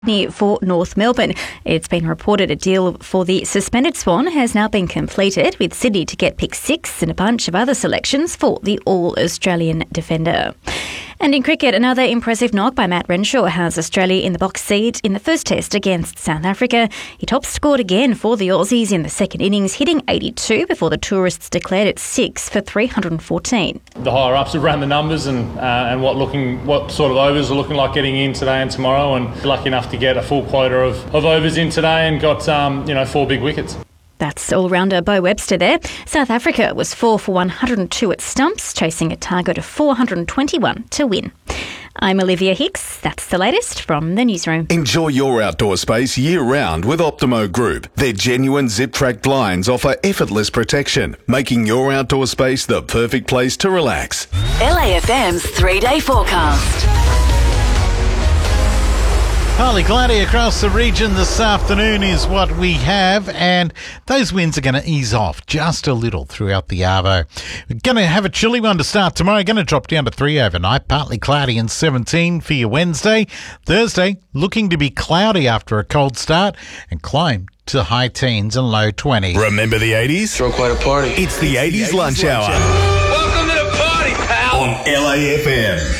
for North Melbourne. It's been reported a deal for the suspended Swan has now been completed, with Sydney to get pick 6 and a bunch of other selections for the All-Australian defender. And in cricket, another impressive knock by Matt Renshaw has Australia in the box seat in the first test against South Africa. He top-scored again for the Aussies in the second innings, hitting 82 before the tourists declared it 6 for 314. The higher-ups have ran the numbers and what sort of overs are looking like getting in today and tomorrow, and lucky enough to get a full quota of overs in today and got 4 big wickets. That's all-rounder Beau Webster there. South Africa was 4 for 102 at stumps, chasing a target of 421 to win. I'm Olivia Hicks. That's the latest from the newsroom. Enjoy your outdoor space year-round with Optimo Group. Their genuine zip-track blinds offer effortless protection, making your outdoor space the perfect place to relax. LAFM's 3-day forecast. Partly cloudy across the region this afternoon is what we have, and those winds are going to ease off just a little throughout the arvo. We're going to have a chilly one to start tomorrow, going to drop down to 3 overnight, partly cloudy and 17 for your Wednesday. Thursday, looking to be cloudy after a cold start and climb to high teens and low 20s. Remember the 80s? Throw quite a party. It's the 80s lunch hour. Welcome to the party, pal. On LAFM.